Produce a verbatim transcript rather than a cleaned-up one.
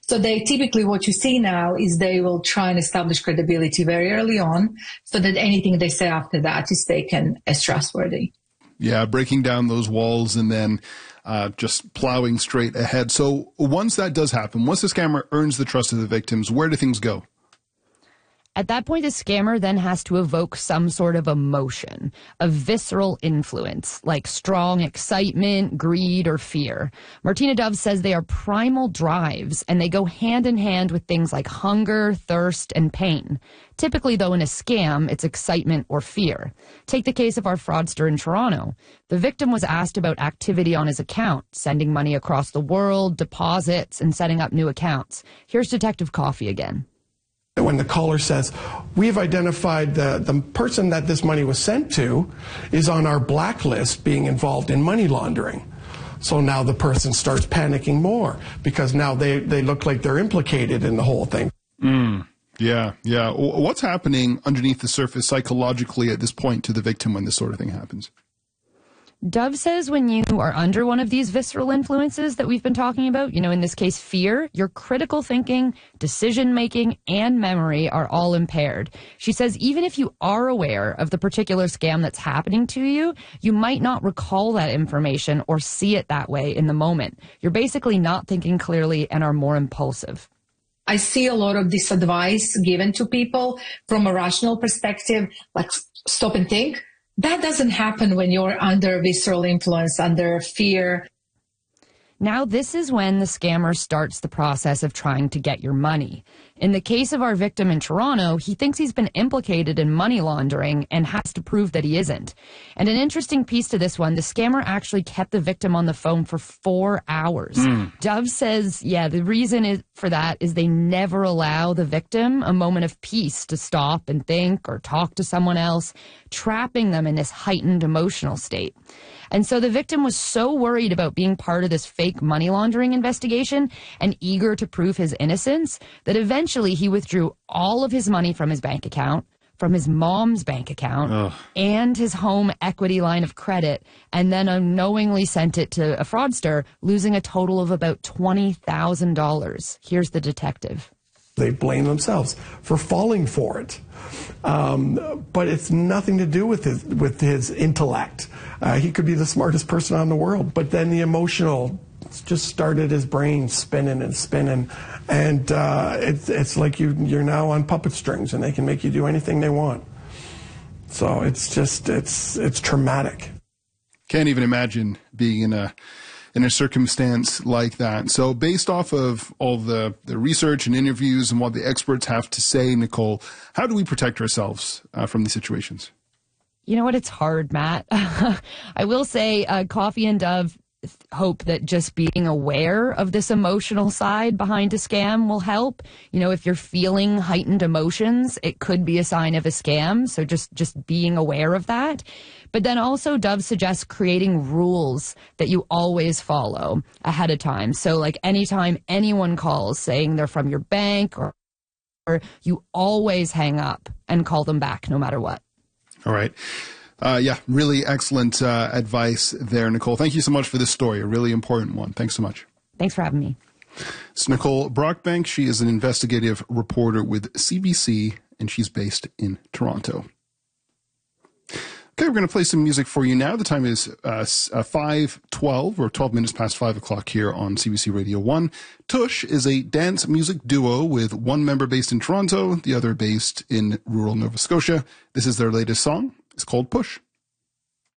So they typically, what you see now is they will try and establish credibility very early on so that anything they say after that is taken as trustworthy. Yeah, breaking down those walls and then uh, just plowing straight ahead. So once that does happen, once the scammer earns the trust of the victims, where do things go? At that point, the scammer then has to evoke some sort of emotion, a visceral influence, like strong excitement, greed, or fear. Martina Dove says they are primal drives, and they go hand in hand with things like hunger, thirst, and pain. Typically, though, in a scam, it's excitement or fear. Take the case of our fraudster in Toronto. The victim was asked about activity on his account, sending money across the world, deposits, and setting up new accounts. Here's Detective Coffey again. When the caller says, we've identified the, the person that this money was sent to is on our blacklist being involved in money laundering. So now the person starts panicking more because now they, they look like they're implicated in the whole thing. Mm, yeah, yeah. What's happening underneath the surface psychologically at this point to the victim when this sort of thing happens? Dove says when you are under one of these visceral influences that we've been talking about, you know, in this case, fear, your critical thinking, decision-making, and memory are all impaired. She says even if you are aware of the particular scam that's happening to you, you might not recall that information or see it that way in the moment. You're basically not thinking clearly and are more impulsive. I see a lot of this advice given to people from a rational perspective, like stop and think. That doesn't happen when you're under visceral influence, under fear. Now, this is when the scammer starts the process of trying to get your money. In the case of our victim in Toronto, he thinks he's been implicated in money laundering and has to prove that he isn't. And an interesting piece to this one, the scammer actually kept the victim on the phone for four hours. Mm. Dove says, yeah, the reason is, for that is they never allow the victim a moment of peace to stop and think or talk to someone else, trapping them in this heightened emotional state. And so the victim was so worried about being part of this fake money laundering investigation and eager to prove his innocence that eventually he withdrew all of his money from his bank account, from his mom's bank account, Ugh. and his home equity line of credit, and then unknowingly sent it to a fraudster, losing a total of about twenty thousand dollars. Here's the detective. They blame themselves for falling for it. Um, but it's nothing to do with his, with his intellect. Uh, he could be the smartest person on the world, but then the emotional just started his brain spinning and spinning. And uh, it's, it's like you, you're now on puppet strings and they can make you do anything they want. So it's just, it's, it's traumatic. Can't even imagine being in a in a circumstance like that. So based off of all the, the research and interviews and what the experts have to say, Nicole, how do we protect ourselves uh, from these situations? You know what? It's hard, Matt. I will say uh, Coffey and Dove hope that just being aware of this emotional side behind a scam will help. You know, if you're feeling heightened emotions, it could be a sign of a scam. So just, just being aware of that. But then also Dove suggests creating rules that you always follow ahead of time. So like anytime anyone calls saying they're from your bank or, or you always hang up and call them back no matter what. All right. Uh, yeah, really excellent uh, advice there, Nicole. Thank you so much for this story, a really important one. Thanks so much. Thanks for having me. It's Nicole Brockbank. She is an investigative reporter with C B C, and she's based in Toronto. Okay, we're going to play some music for you now. The time is uh, five twelve, or twelve minutes past five o'clock here on C B C Radio one. Tush is a dance music duo with one member based in Toronto, the other based in rural Nova Scotia. This is their latest song. It's called Push.